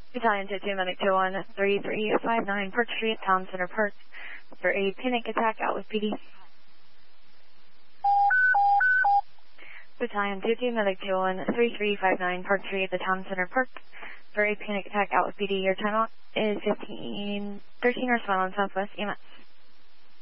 Battalion 2 Medic 2-1-3359 Park Street, Town Center Park, for a panic attack out with PD. Battalion 2 Medic 2-1-3359 Park Street at the Town Center Park, for a panic attack out with PD. Your timeout is 13 hours on Southwest EMS.